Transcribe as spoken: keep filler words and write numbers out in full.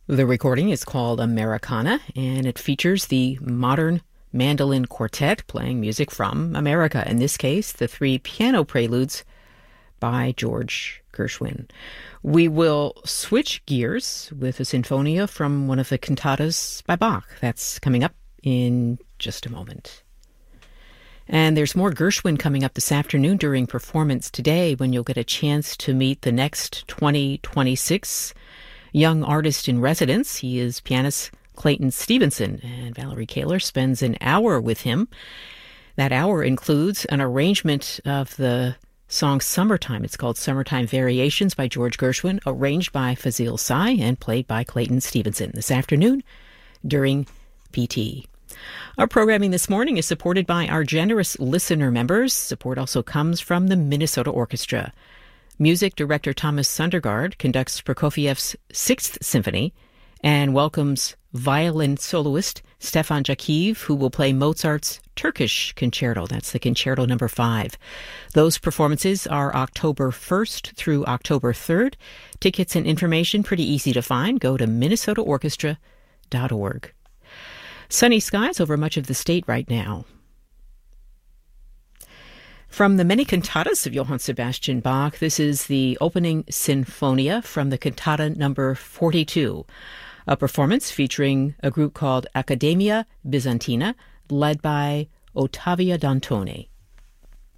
The recording is called Americana, and it features the modern mandolin quartet playing music from America. In this case, the three piano preludes by George Gershwin. We will switch gears with a sinfonia from one of the cantatas by Bach. That's coming up in just a moment. And there's more Gershwin coming up this afternoon during Performance Today, when you'll get a chance to meet the next twenty twenty-six young artist in residence. He is pianist Clayton Stevenson, and Valerie Kaler spends an hour with him. That hour includes an arrangement of the song Summertime. It's called Summertime Variations by George Gershwin, arranged by Fazil Say and played by Clayton Stevenson this afternoon during P T. Our programming this morning is supported by our generous listener members. Support also comes from the Minnesota Orchestra. Music director Thomas Sundergaard conducts Prokofiev's Sixth Symphony and welcomes violin soloist Stefan Jakiv, who will play Mozart's Turkish Concerto. That's the Concerto number five. Those performances are October first through October third. Tickets and information pretty easy to find. Go to minnesota orchestra dot org. Sunny skies over much of the state right now. From the many cantatas of Johann Sebastian Bach, this is the opening sinfonia from the cantata number forty-two, a performance featuring a group called Accademia Bizantina, led by Ottavio Dantoni.